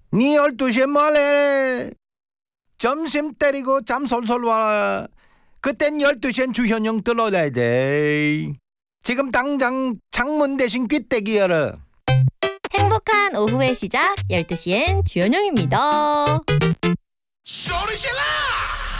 니 12시에 뭐래? 점심 때리고 잠 솔솔 와라. 그땐 12시엔 주현영 들어야 돼. 지금 당장 창문 대신 귀때기 열어. 행복한 오후의 시작 12시엔 주현영입니다. 소리 질러!